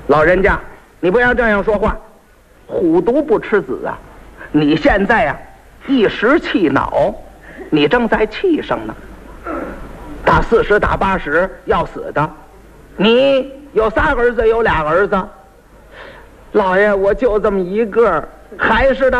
老人家，你不要这样说话，虎毒不吃子啊！你现在啊，一时气恼，你正在气上呢。打40打80要死的，你有3个儿子，有2个儿子。老爷，我就这么一个，还是的。